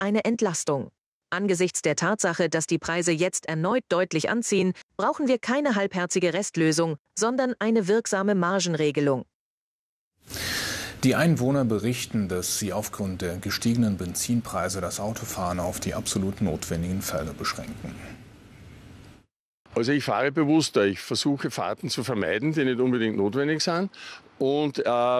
eine Entlastung. Angesichts der Tatsache, dass die Preise jetzt erneut deutlich anziehen, brauchen wir keine halbherzige Restlösung, sondern eine wirksame Margenregelung. Die Einwohner berichten, dass sie aufgrund der gestiegenen Benzinpreise das Autofahren auf die absolut notwendigen Fälle beschränken. Also ich fahre bewusster. Ich versuche Fahrten zu vermeiden, die nicht unbedingt notwendig sind. Und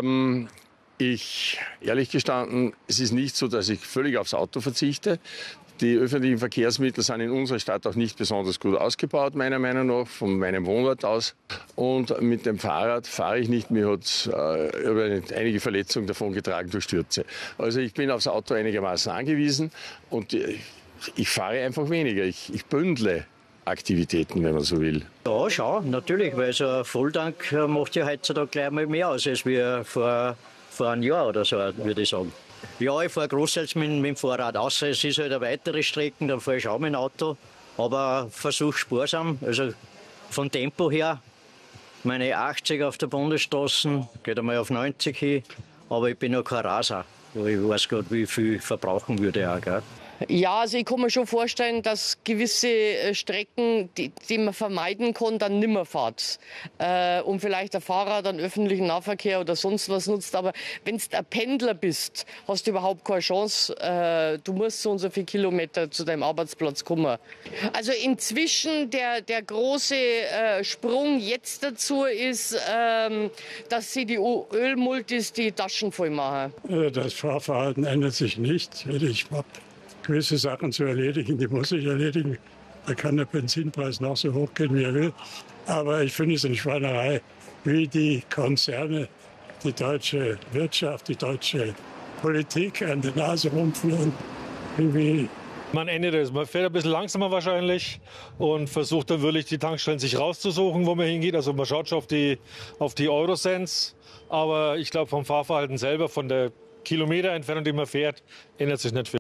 ehrlich gestanden, es ist nicht so, dass ich völlig aufs Auto verzichte. Die öffentlichen Verkehrsmittel sind in unserer Stadt auch nicht besonders gut ausgebaut, meiner Meinung nach, von meinem Wohnort aus. Und mit dem Fahrrad fahre ich nicht. Mir hat einige Verletzungen davon getragen durch Stürze. Also ich bin aufs Auto einigermaßen angewiesen und ich fahre einfach weniger. Ich bündle Aktivitäten, wenn man so will. Ja, schon, natürlich, weil so ein Volltank macht ja heutzutage gleich mal mehr aus als wir vor einem Jahr oder so, würde ich sagen. Ja, ich fahre großteils mit dem Fahrrad aus. Es ist halt eine weitere Strecke, dann fahre ich auch mit dem Auto. Aber versuche sparsam, also von Tempo her. Meine 80 auf der Bundesstraße, geht einmal auf 90 hin. Aber ich bin noch kein Raser. Ich weiß gerade, wie viel verbrauchen würde auch, gell? Ja, also ich kann mir schon vorstellen, dass gewisse Strecken, die man vermeiden kann, dann nimmer fahrt. Und vielleicht der Fahrer dann öffentlichen Nahverkehr oder sonst was nutzt. Aber wenn du ein Pendler bist, hast du überhaupt keine Chance. Du musst so und so viele Kilometer zu deinem Arbeitsplatz kommen. Also inzwischen der große Sprung jetzt dazu ist, dass sie die Ölmultis die Taschen voll machen. Das Fahrverhalten ändert sich nicht. Ich habe gewisse Sachen zu erledigen, die muss ich erledigen. Da kann der Benzinpreis noch so hoch gehen, wie er will. Aber ich finde es eine Schweinerei, wie die Konzerne, die deutsche Wirtschaft, die deutsche Politik an der Nase rumführen. Man endet es. Man fährt ein bisschen langsamer wahrscheinlich und versucht dann wirklich die Tankstellen sich rauszusuchen, wo man hingeht. Also man schaut schon auf die Eurocents. Aber ich glaube, vom Fahrverhalten selber, von der Kilometerentfernung, die man fährt, ändert sich nicht viel.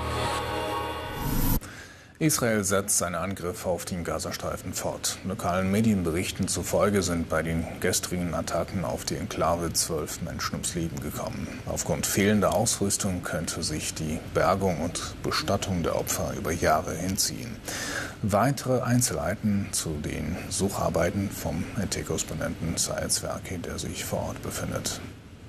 Israel setzt seine Angriffe auf den Gazastreifen fort. Lokalen Medienberichten zufolge sind bei den gestrigen Attacken auf die Enklave 12 Menschen ums Leben gekommen. Aufgrund fehlender Ausrüstung könnte sich die Bergung und Bestattung der Opfer über Jahre hinziehen. Weitere Einzelheiten zu den Sucharbeiten vom RT-Korrespondenten Saed Zwerki, der sich vor Ort befindet.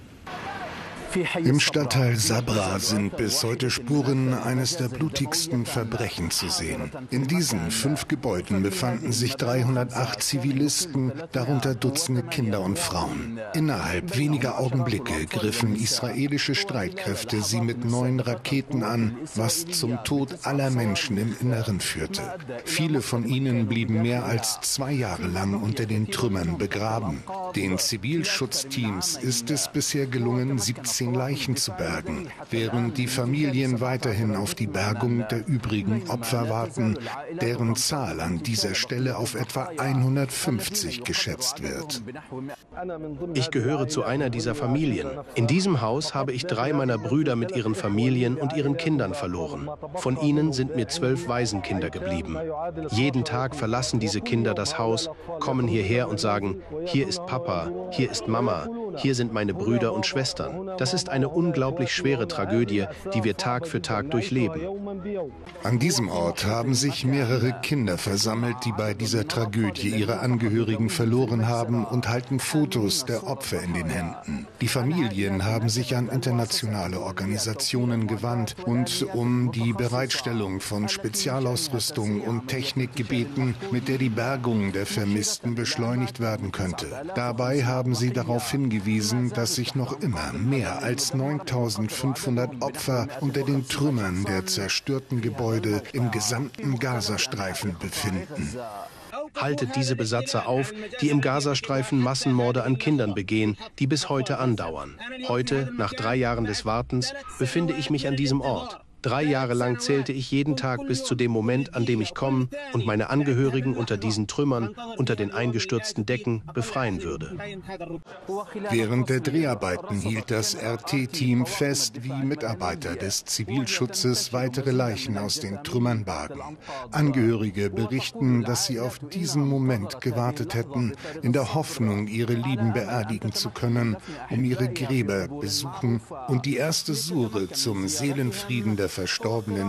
Im Stadtteil Sabra sind bis heute Spuren eines der blutigsten Verbrechen zu sehen. In diesen 5 Gebäuden befanden sich 308 Zivilisten, darunter Dutzende Kinder und Frauen. Innerhalb weniger Augenblicke griffen israelische Streitkräfte sie mit 9 Raketen an, was zum Tod aller Menschen im Inneren führte. Viele von ihnen blieben mehr als 2 Jahre lang unter den Trümmern begraben. Den Zivilschutzteams ist es bisher gelungen, 17 Leichen zu bergen, während die Familien weiterhin auf die Bergung der übrigen Opfer warten, deren Zahl an dieser Stelle auf etwa 150 geschätzt wird. Ich gehöre zu einer dieser Familien. In diesem Haus habe ich 3 meiner Brüder mit ihren Familien und ihren Kindern verloren. Von ihnen sind mir 12 Waisenkinder geblieben. Jeden Tag verlassen diese Kinder das Haus, kommen hierher und sagen, hier ist Papa, hier ist Mama, hier sind meine Brüder und Schwestern. Das ist eine unglaublich schwere Tragödie, die wir Tag für Tag durchleben. An diesem Ort haben sich mehrere Kinder versammelt, die bei dieser Tragödie ihre Angehörigen verloren haben und halten Fotos der Opfer in den Händen. Die Familien haben sich an internationale Organisationen gewandt und um die Bereitstellung von Spezialausrüstung und Technik gebeten, mit der die Bergung der Vermissten beschleunigt werden könnte. Dabei haben sie darauf hingewiesen, dass sich noch immer mehr als 9.500 Opfer unter den Trümmern der zerstörten Gebäude im gesamten Gazastreifen befinden. Haltet diese Besatzer auf, die im Gazastreifen Massenmorde an Kindern begehen, die bis heute andauern. Heute, nach 3 Jahren des Wartens, befinde ich mich an diesem Ort. 3 Jahre lang zählte ich jeden Tag bis zu dem Moment, an dem ich kommen und meine Angehörigen unter diesen Trümmern, unter den eingestürzten Decken befreien würde. Während der Dreharbeiten hielt das RT-Team fest, wie Mitarbeiter des Zivilschutzes weitere Leichen aus den Trümmern bargen. Angehörige berichten, dass sie auf diesen Moment gewartet hätten, in der Hoffnung, ihre Lieben beerdigen zu können, um ihre Gräber besuchen und die erste Sure zum Seelenfrieden der Verstorbenen